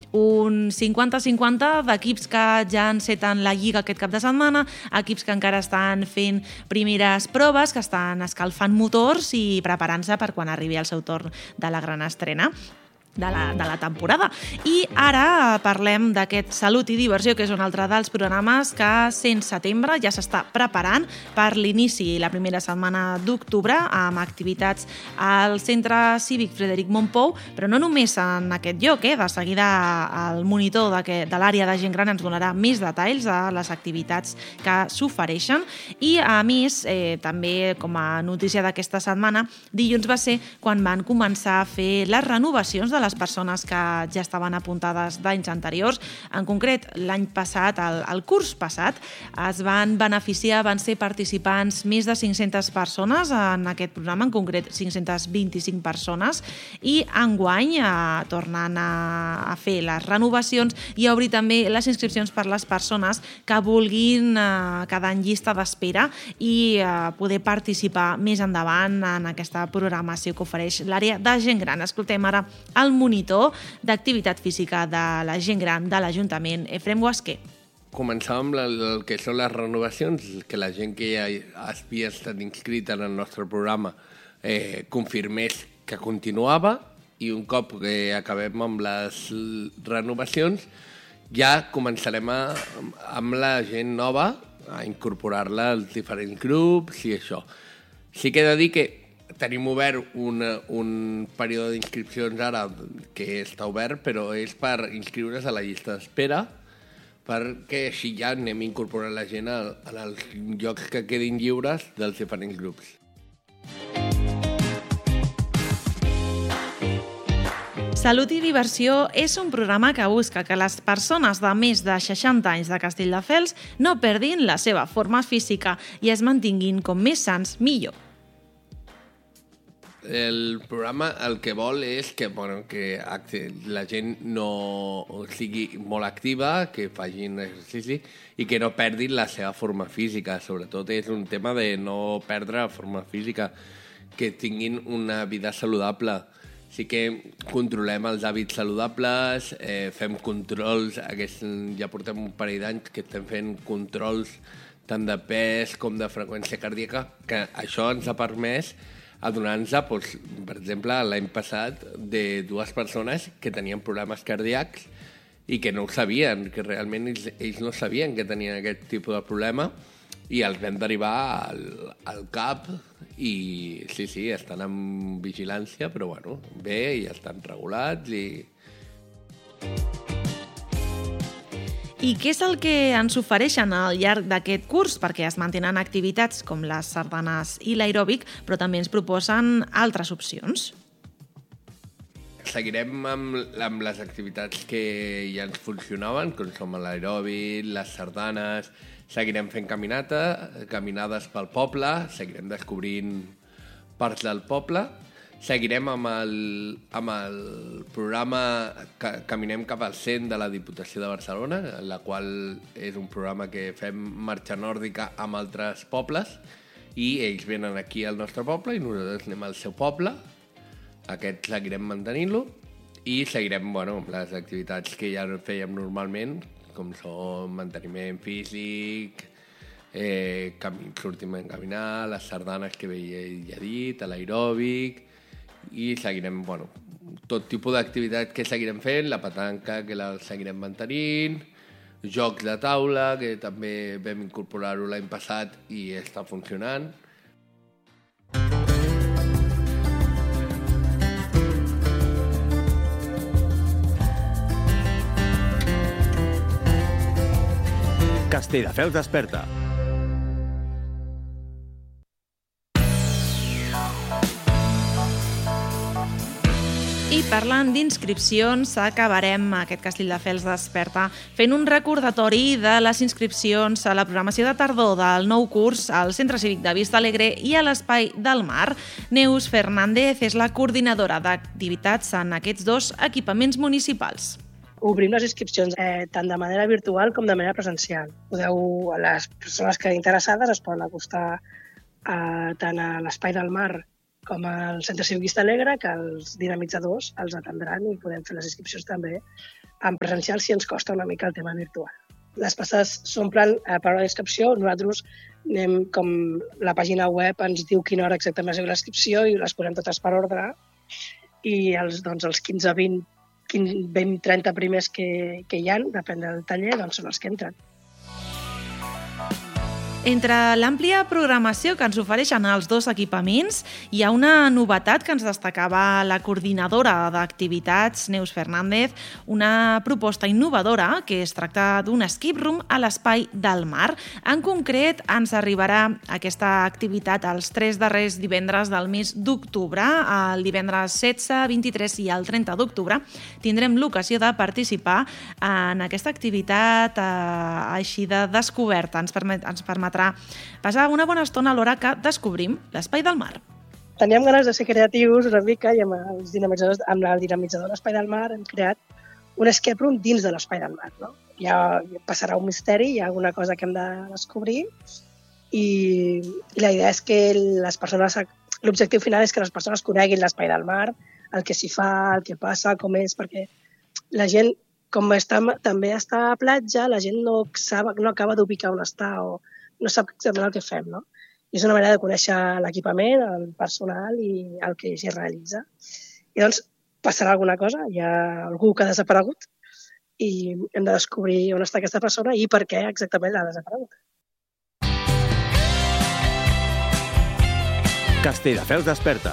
un 50-50 d'equips que ja enceten la Lliga aquest cap de setmana, equips que encara estan fent primeres proves, que estan escalfant motors i preparant-se per quan arribi el seu torn de la gran estrena de la temporada. I ara parlem d'aquest Salut i Diversió, que és un altre dels programes que sent setembre ja s'està preparant per l'inici i la primera setmana d'octubre amb activitats al Centre Cívic Frederic Mompou, però no només en aquest lloc. De seguida el monitor de l'àrea de gent gran ens donarà més detalls de les activitats que s'ofereixen i a més, també com a notícia d'aquesta setmana, dilluns va ser quan van començar a fer les renovacions de les persones que ja estaven apuntades d'anys anteriors. En concret, l'any passat, el curs passat, es van beneficiar, van ser participants més de 500 persones en aquest programa, en concret 525 persones, i enguany tornen a fer les renovacions i a obrir també les inscripcions per les persones que vulguin quedar en llista d'espera i poder participar més endavant en aquesta programació que ofereix l'àrea de gent gran. Escoltem ara el monitor d'activitat física de la gent gran de l'Ajuntament, Efrem Guasquer. Començàvem el que són les renovacions, que la gent que ja havia estat inscrita en el nostre programa confirmés que continuava, i un cop que acabem amb les renovacions ja començarem amb la gent nova a incorporar-la als diferents grups i això. Sí que he de dir que tenim obert un període d'inscripcions ara que està obert, però és per inscriure's a la llista d'espera, perquè així ja anem incorporant la gent en els llocs que quedin lliures dels diferents grups. Salut i Diversió és un programa que busca que les persones de més de 60 anys de Castelldefels no perdin la seva forma física i es mantinguin com més sants millor. El programa el que vol és que la gent no sigui molt activa, que facin exercici i que no perdin la seva forma física. Sobretot és un tema de no perdre la forma física, que tinguin una vida saludable. Sí que controlem els hàbits saludables, fem controls, ja portem un parell d'anys que estem fent controls tant de pes com de freqüència cardíaca, que això ens ha permès adonar-nos, per exemple, l'any passat, de dues persones que tenien problemes cardíacs i que no ho sabien, que realment ells no sabien que tenien aquest tipus de problema, i els vam derivar al CAP i sí, estan en vigilància, però bé, i estan regulats I què és el que ens ofereixen al llarg d'aquest curs? Perquè es mantenen activitats com les sardanes i l'aeròbic, però també ens proposen altres opcions. Seguirem amb les activitats que ja ens funcionaven, com són l'aeròbic, les sardanes, seguirem fent caminades pel poble, seguirem descobrint parts del poble, seguirem amb el programa Caminem cap al cent de la Diputació de Barcelona, la qual és un programa que fem marxa nòrdica amb altres pobles, i ells venen aquí al nostre poble i nosaltres anem al seu poble. Aquest seguirem mantenint-lo i seguirem amb les activitats que ja fèiem normalment, com són manteniment físic, sortim a caminar, les sardanes que ja he dit, l'aeròbic, i seguirem, tot tipus d'activitat que seguirem fent, la petanca que la seguirem mantenint, jocs de taula, que també vam incorporar-ho l'any passat i està funcionant. Castelldefels desperta. I parlant d'inscripcions, acabarem aquest Castelldefels desperta fent un recordatori de les inscripcions a la programació de tardor del nou curs al Centre Cívic de Vista Alegre i a l'Espai del Mar. Neus Fernández és la coordinadora d'activitats en aquests dos equipaments municipals. Obrim les inscripcions tant de manera virtual com de manera presencial. Les persones que interessades es poden acostar tant a l'Espai del Mar com al Centre Cívic Vista Alegre, que els dinamitzadors els atendran i podem fer les inscripcions també en presencial sí ens costa una mica el tema virtual. Les places s'omplen per hora d'inscripció, nosaltres anem com la pàgina web ens diu quina hora exactament és la inscripció i les posem totes per ordre i els 15, 20, 30 primers que hi ha, depèn del taller, doncs són els que entren. Entre l'àmplia programació que ens ofereixen els dos equipaments, hi ha una novetat que ens destacava la coordinadora d'activitats, Neus Fernández, una proposta innovadora que es tracta d'un escape room a l'Espai del Mar. En concret, ens arribarà aquesta activitat els 3 darrers divendres del mes d'octubre, el divendres 16, 23 i el 30 d'octubre. Tindrem l'ocasió de participar en aquesta activitat així de descoberta. Ens permetrà passar una bona estona a l'hora que descobrim l'Espai del Mar. Teníem ganes de ser creatius una mica i amb el dinamitzador de l'Espai del Mar hem creat un escape room dins de l'Espai del Mar. No? Ja passarà un misteri, hi ha alguna cosa que hem de descobrir i la idea és que l'objectiu final és que les persones coneguin l'Espai del Mar, el que s'hi fa, el que passa, com és, perquè la gent, com també està a platja, la gent no acaba d'ubicar on està o no sap exactament el que fem, no? I és una manera de conèixer l'equipament, el personal i el que s'hi realitza. I doncs passarà alguna cosa, hi ha algú que ha desaparegut i hem de descobrir on està aquesta persona i per què exactament l'ha desaparegut. Castelldefels desperta.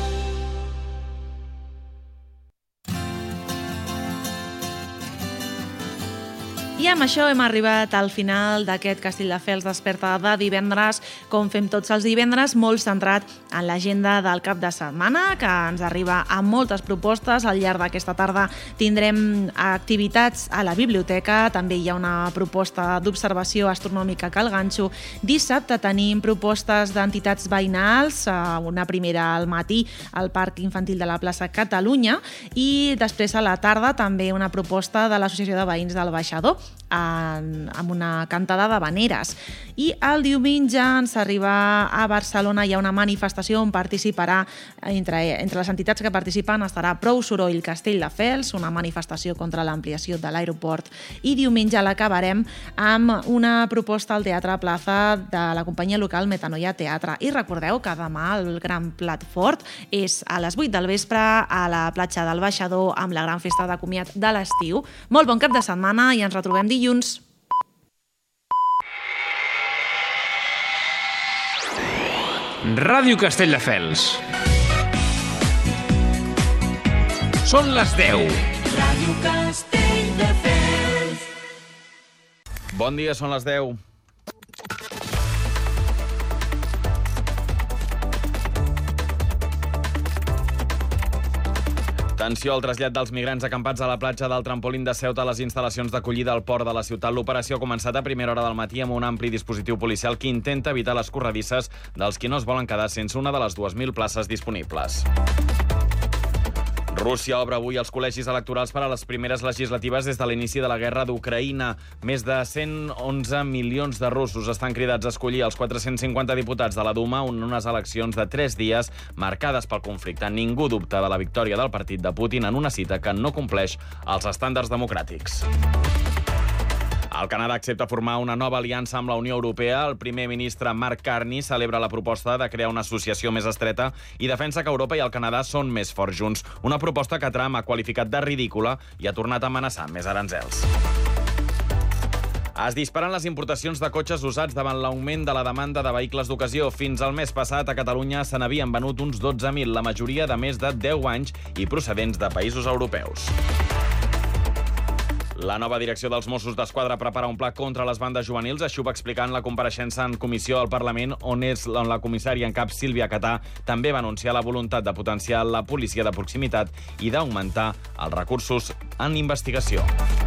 I amb això hem arribat al final d'aquest Castelldefels desperta de divendres, com fem tots els divendres, molt centrat en l'agenda del cap de setmana, que ens arriba amb moltes propostes. Al llarg d'aquesta tarda tindrem activitats a la biblioteca, també hi ha una proposta d'observació astronòmica a Cal Ganxo. Dissabte tenim propostes d'entitats veïnals, una primera al matí al Parc Infantil de la plaça Catalunya i després a la tarda també una proposta de l'Associació de Veïns del Baixador, amb una cantada d'havaneres. I el diumenge ens arriba a Barcelona, hi ha una manifestació on participarà, entre les entitats que participen estarà Prou Soroll Castelldefels, una manifestació contra l'ampliació de l'aeroport, i diumenge l'acabarem amb una proposta al Teatre Plaza de la companyia local Metanoia Teatre. I recordeu que demà el gran plat fort és a les 8 del vespre a la platja del Baixador amb la gran festa de comiat de l'estiu. Molt bon cap de setmana i ens retrobem dilluns. Ràdio Castelldefels. Són les 10. Ràdio Castelldefels. Bon dia, són les 10. Atenció al trasllat dels migrants acampats a la platja del trampolín de Ceuta a les instal·lacions d'acollida al port de la ciutat. L'operació ha començat a primera hora del matí amb un ampli dispositiu policial que intenta evitar les corredisses dels qui no es volen quedar sense una de les 2.000 places disponibles. Rússia obre avui els col·legis electorals per a les primeres legislatives des de l'inici de la guerra d'Ucraïna. Més de 111 milions de russos estan cridats a escollir els 450 diputats de la Duma en unes eleccions de 3 dies marcades pel conflicte. Ningú dubta de la victòria del partit de Putin en una cita que no compleix els estàndards democràtics. El Canadà accepta formar una nova aliança amb la Unió Europea. El primer ministre Mark Carney celebra la proposta de crear una associació més estreta i defensa que Europa i el Canadà són més forts junts. Una proposta que Trump ha qualificat de ridícula i ha tornat a amenaçar més aranzels. Es disparen les importacions de cotxes usats davant l'augment de la demanda de vehicles d'ocasió. Fins al mes passat, a Catalunya se n'havien venut uns 12.000, la majoria de més de 10 anys i procedents de països europeus. La nova direcció dels Mossos d'Esquadra prepara un pla contra les bandes juvenils. Això ho va explicar en la compareixença en comissió al Parlament, on la comissària en cap, Sílvia Catà, també va anunciar la voluntat de potenciar la policia de proximitat i d'augmentar els recursos en investigació.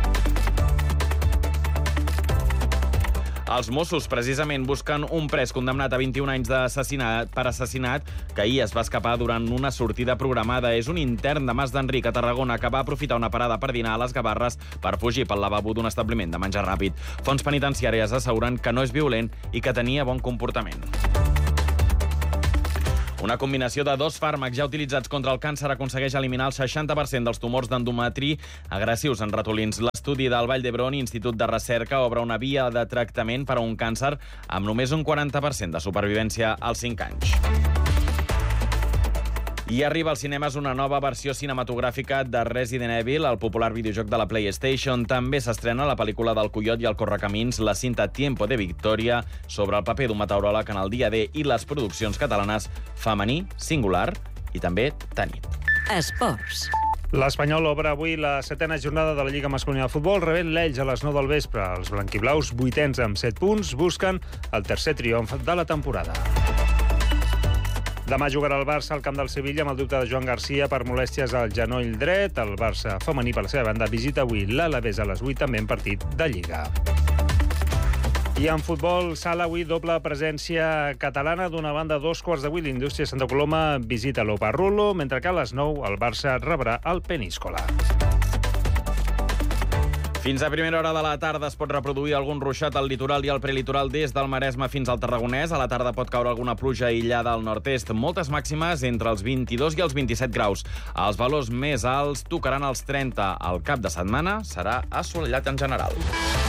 Els Mossos, precisament, busquen un pres condemnat a 21 anys per assassinat que ahir es va escapar durant una sortida programada. És un intern de Mas d'Enric, a Tarragona, que va aprofitar una parada per dinar a les Gavarres per fugir pel lavabo d'un establiment de menjar ràpid. Fonts penitenciàries asseguren que no és violent i que tenia bon comportament. Una combinació de 2 fàrmacs ja utilitzats contra el càncer aconsegueix eliminar el 60% dels tumors d'endometri agressius en ratolins. L'estudi del Vall d'Hebron, Institut de Recerca, obre una via de tractament per a un càncer amb només un 40% de supervivència als 5 anys. I arriba als cinemes una nova versió cinematogràfica de Resident Evil, el popular videojoc de la PlayStation. També s'estrena la pel·lícula del Coiot i el Correcamins, la cinta Tiempo de Victoria, sobre el paper d'un meteoròleg en el dia D i les produccions catalanes Femení, Singular i també Tanit. Esports. L'Espanyol obre avui la 7a jornada de la Lliga Masculina de Futbol, rebent l'Elx a les 9 del vespre. Els blanquiblaus, 8ens amb 7 punts, busquen el tercer triomf de la temporada. Demà jugarà el Barça al camp del Sevilla amb el dubte de Joan Garcia per molèsties al genoll dret. El Barça femení, per la seva banda, visita avui l'Alavés a les 8, també en partit de Lliga. I en futbol, sala avui doble presència catalana. D'una banda, 2:15 l'Indústria Santa Coloma visita l'Oparrulo, mentre que a les 9 el Barça rebrà el Peníscola. Fins a primera hora de la tarda es pot reproduir algun ruixat al litoral i al prelitoral des del Maresme fins al Tarragonès. A la tarda pot caure alguna pluja aïllada al nord-est. Moltes màximes entre els 22 i els 27 graus. Els valors més alts tocaran els 30. El cap de setmana serà assolellat en general.